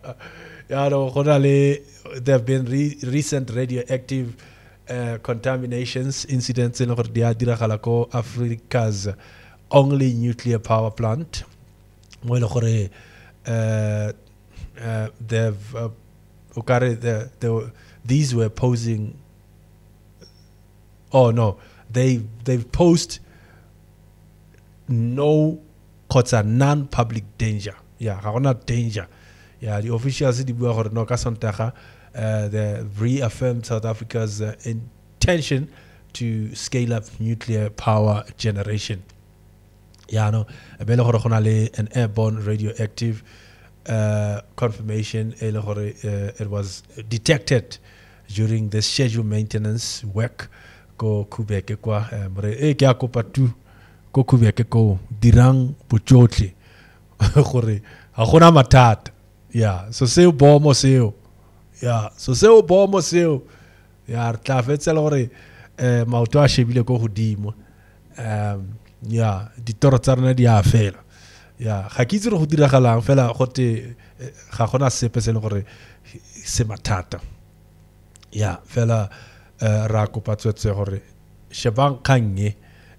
Yeah, no, there have been recent radioactive contaminations incidents in Africa's only nuclear power plant. These were posing. Oh no, they've posed non-public danger. Yeah, not danger. Yeah, the officials they reaffirmed South Africa's intention to scale up nuclear power generation. Yeah, no, an airborne radioactive confirmation. It was detected during the scheduled maintenance work. Go kubeke kwa kya ko patu ko kubeke ko dirang puchotli gore ha gona matata. Yeah, so seo bomo seo. Yeah, so seo bomo seo. Yeah, tla fetsa le gore maoto a shebile go godimo. Yeah, ditoro tsa rena di a fela. Yeah, ga ke itse go diragalang fela gote ga gona sepe se le gore se matata. Yeah, fela ra kopa tswetse gore shebang khange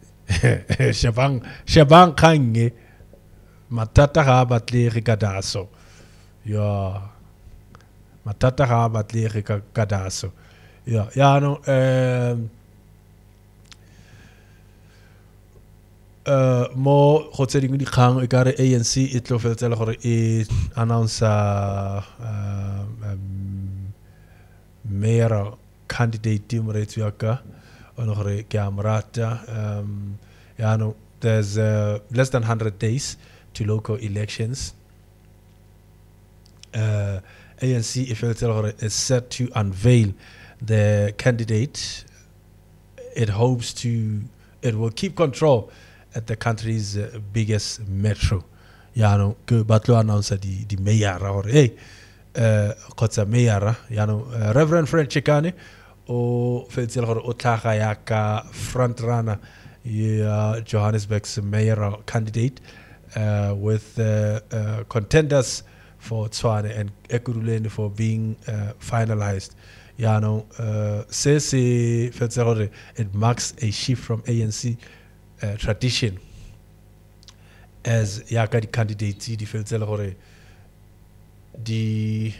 shebang khange matata ga batle ka daso. Yeah, matata ga batle ka daso. Yeah, no mo go tse dingwe dikgang e kare ANC e tlo fetsela gore e announce mayor candidate moretsi wa ka ono gore ke amrata. Yeah, no, there's less than 100 days to local elections. ANC is set to unveil the candidate. It will keep control at the country's biggest metro. Yeah, no, ke batlo announce di mayor or hey kotsa mayor, ya no, Reverend Fred Chikane o fetsela gore o tlhaga ya ka front runner ya Johannesburg's mayoral candidate with contenders for Tshwane and Ekurhuleni for being finalized. Yeah, no, it marks a shift from ANC tradition as yaka di candidates di fetsela gore di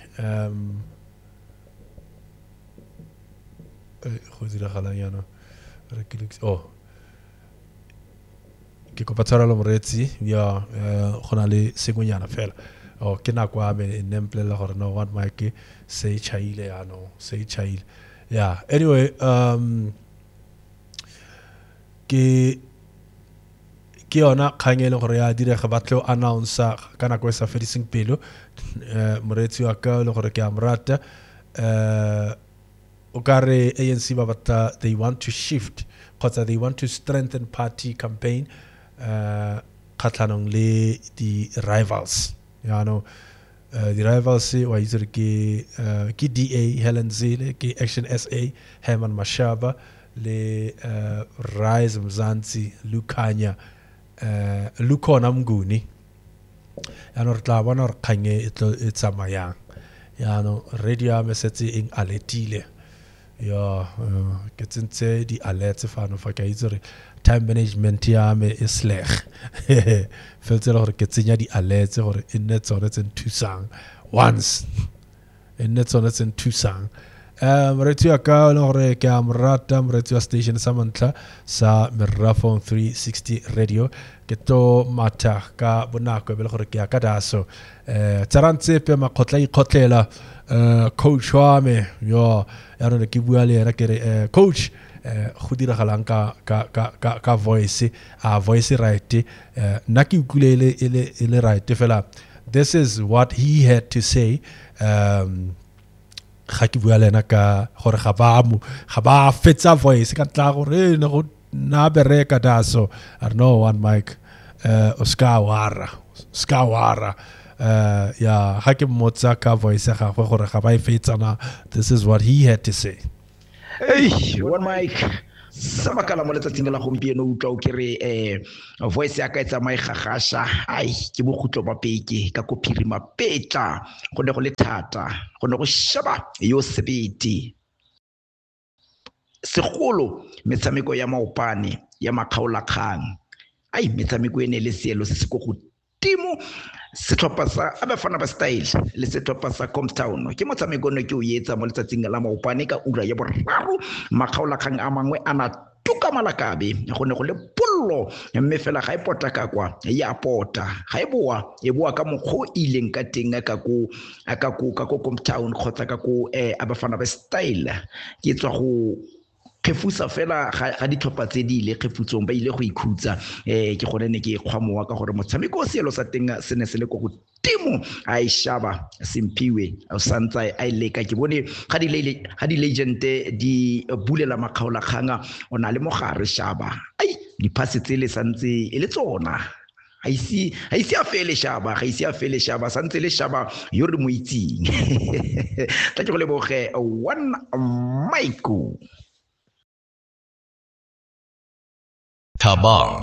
ke kopa tshwarelo moretsi ya gona le sengwenyana fela ke nako a me nemplela gore no what mike se chaile ya no se chaile. Yeah, anyway, ke yona kgangele gore ya direga batlo announce ka nako e sa fediseng pelo moretsi wa ka le gore ke amrata o kare ANC ba batla they want to shift because they want to strengthen party campaign khatlanong le di rivals. Ya no, the rivals wa itse ke DA Helen Zille, ke Action SA Herman Mashaba le Rise Mzansi Lukhanya Lukhona Mnguni. Ya no tla bona re khange e tsamayang. Ya no radio message ing aletile. Ya ke tsentse di alerts fano fa ka itse time management ya me e sleg feltsela gore ke tsenya di alerts gore e nne tsone tse nthusang once e nne tsone tse nthusang moretsi wa ka le gore ke a morata moretsi wa station sa mantla sa Merafon 360 radio ke to mata ka bonako be le gore ke a ka daso tsarantse pe makgotla ikgotlela coach wa me yo ya re ke bua le era ke re coach go diragalang ka voice right nna ke utlwile ele right fela this is what he had to say ga ke bua le ena ka gore ga ba fetsa voice ka tla gore ne go na bereka daso I don't know one mic Skawara ya ga ke mmotsa ka voice ga gore ga ba e fetsa na this is what he had to say. Hey, one mic. sa makala mo letsatsing la gompieno utlwa o kere voice ya ka etsa mai gagasha ai ke bogutlo ba peke ka kophiri mapetla go ne go le thata go ne go shaba yo sebeti segolo metshameko ya maopane ya makgaola kgang ai metshameko ene le seelo se se go godimo setlhopha sa Abafana Style le setlhopha sa Comptown ke motshameko no ke o etsa mo letsatsing la maopane ka ura ya boraro makgaola kgang a mangwe ana tuka malakabe go ne go le pollo mme fela ga ipota ka kwa ya pota ga e boa ka mokgo ileng ka teng ka ko Comptown khotsa ka ko Abafana Style ke tswa go kefusa fela ga ditlhopha tse di ile kefutsong ba ile go ikhutsa ke gone ne ke kgwamoa ka gore motshameko seelo sa teng se ne se le go godimo a ishaba simpiwe o santsa a ileka ke bone ga di legend di bulela makgaola khanga ona le mogare shaba ai di pass tse le santse e le tsona ga isi a fele shaba santse le shaba yo re mo itsing tla ke go leboge one Michael Tabang.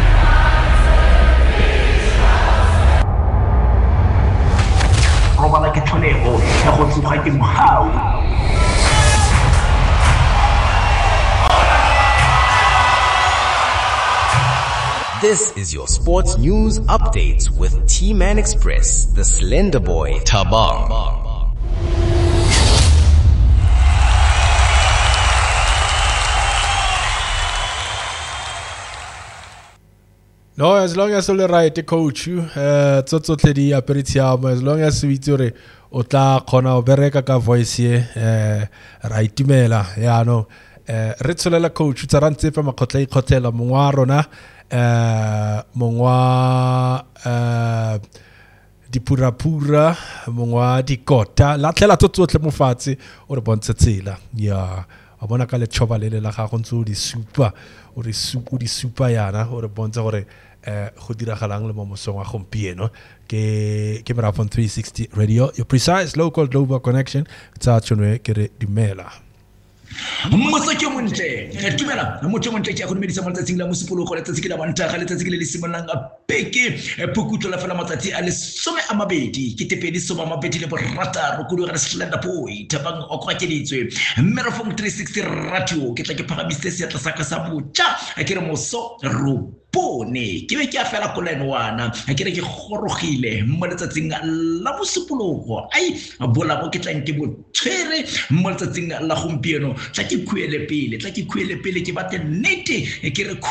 Robala ke tlholego ya go tsoga ke mohau. This is your sports news updates with T-Man Express, the Slender Boy, Tabang. No, as long as you're right, coach, tsotle di aperitiamo, as long as we tsore o tla khona o bereka ka voice ye right timela ya no re tsolela coach tsa rantse fa makgotla ikhothela mongwa rona mongwa dipurapura mongwa dikota la tlela tsotle mofatse o re bontsha tsela ya a bona ka le choba le la ga go ntse o di super o re super yana o re bontsha gore go diragalang le mo mosong wa gompieno ke Merafon 360 Radio, your precise local global connection tsa tshone ke re dumela Mosake montle tumela motho montle ke a go dumedisa mo tsatsing la mosipologo le tsatsing la bantaga le tsatsing le le simolang a peke phukutlo la fela matsatsi a le 12 ke tepedi 12 le borataro go dira Slender Boy Tabang o kwa keditswe Merafon 360 Radio ke tla ke phagamisitse se tla saka sa botja ke re moso bone ke be ke a fela kolenwana ke re ke gorogile mo letsatsing la mosipologo ai bola go ke tla nke botshwere mo letsatsing la gompieno tla ke khuele pele ke bate nnete ke re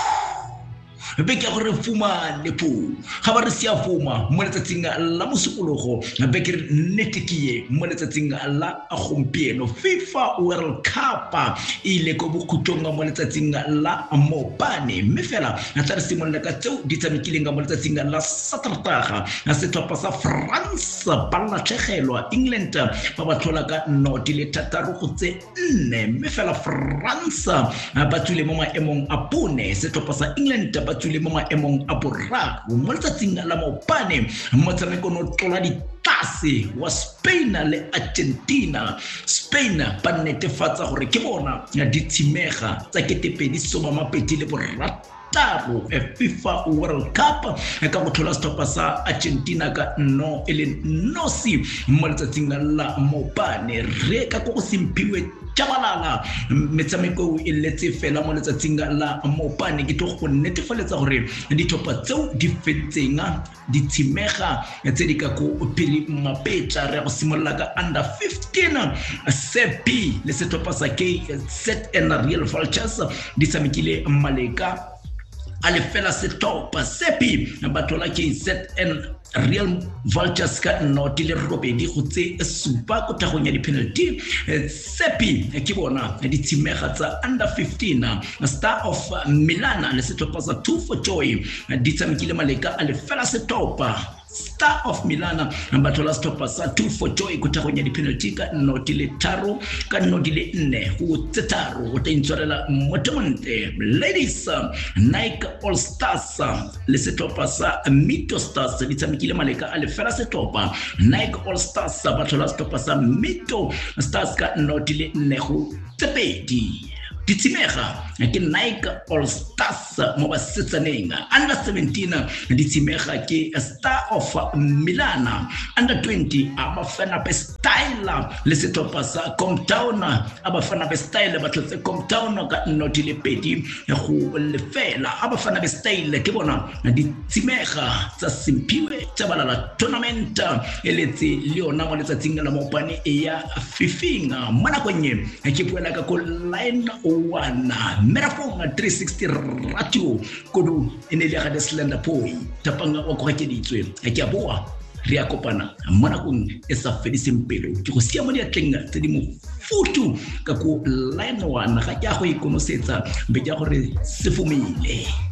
be ke gore fumane po ga ba re sia fuma mo letsatsing la mosipologo be ke nnete ke ye mo letsatsing la gompieno FIFA World Cup ile go bokhutlong mo letsatsing la mopane mme fela tla re simolla ka tseo di tsamekileng mo letsatsing la Saterdag setlhopha sa France ba latlhegelwa England ba ba tlhola ka noti le thataro go tse 4 mme fela France ba tswile mo maemong a bone setlhopha sa England ba tswile mo maemong a boraro mo letsatsing la mopane motshameko no tlola di tase wa Spain le Argentina. Spain ba netefatsa gore ke bona di tshimega tsa ketepedi 20 le borataro FIFA World Cup ka go thola setlhopha sa Argentina ka no ele nosi mo letsatsing la mopane re ka go simpiwe Chabalala metshameko e letse fela mo letsatsing la mopane ke tlo go netefaletsa gore ditlhopha tseo di fetsenga di tshimega tse di ka go pele mapetla re go simolla ka under 15 sepi le setlhopha sa KZN Real Vultures di tshamekile maleka ale fela setlhopha sepi bathola KZN Real Vultures ka noti le robedi go tse supa go thagong ya di penalty sepi ke bona di tshimega tsa under 15 Star of Milan le setlhopha sa 2 for Joy di tshamekile maleka ale fela setlhopha Star of Milan bathola setlhopha sa 2 for Joy go thagong ya di penalty ka noti le 3 ka noti le 4 go tse 3 go tentsorela motomonte ladies Nike All Stars le setlhopha sa Mito Stars di tshamekile maleka ale fela setlhopha Nike All Stars bathola setlhopha sa Mito Stars ka noti le 4 go tse 2 ditsimega ke Nike All Stars mo basetsaneng. Under 17 ditsimega ke Star of Milan. Under 20 abafana be style le sethopa sa Comptown abafana be style ba tlotse Comptown ka notile pedi go lefela. Abafana be style ke bona ditsimega tsa simpiwe tsa balala tournament eletse leona mo letsatsing la mopane ya fifinga mana kwenye ke puela ka ko line 1 Merafong 360 radio kodu enele ga the Slender Boy tapanga wa go keditswe ke a boa re a kopana mana kong e sa fediseng pelo ke go sia mo diatleng tse di mo futu ka ko line 1 ga ya go ikonosetsa be ja gore se fumile.